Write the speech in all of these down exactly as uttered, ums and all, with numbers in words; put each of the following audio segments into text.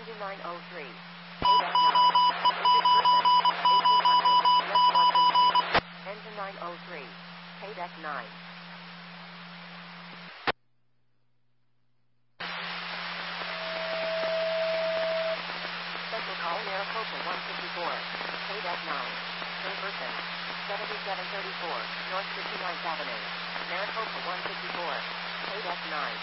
Engine nine oh three. Payback nine. Engine person. eighteen hundred. West Watson Street. Engine nine oh three. Payback nine. Special call Maricopa one fifty-four. Payback nine. Per person. seventy-seven thirty-four. North fifty-ninth Avenue. Maricopa one fifty-four. Payback nine.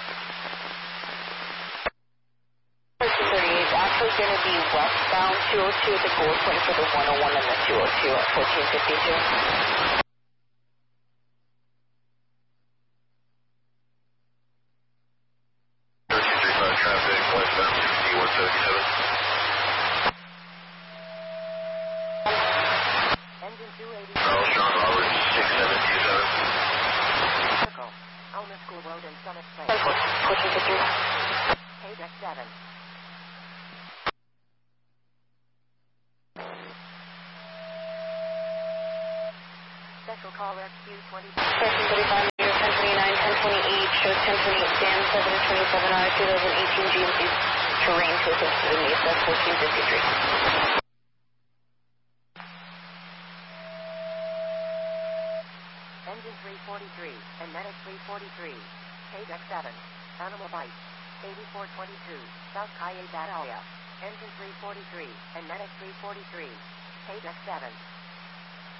thirty-eight is actually going to be westbound two oh two at the goal point for the one oh one and the two oh two at fourteen fifty-two. thirteen thirty-five traffic, westbound sixty, one seventy-seven. Engine two eighty. Charles John Roberts, six seven two seven. Circle. Elmer School Road and Summit Place. fourteen fifty-three. Payback seven. Special call X Q twenty-six. thirteen thirty-five, ten twenty-nine, ten twenty-eight, shows ten twenty-eight, Sam, seven twenty-seven, R, twenty eighteen G M C terrain to assist to the Mesa, fourteen fifty-three. Engine three forty-three, and Medic three forty-three. Payback seven. Animal Bite. eighty-four twenty-two, South Calle Batalla. Engine three forty-three, and Medic three forty-three. Payback seven.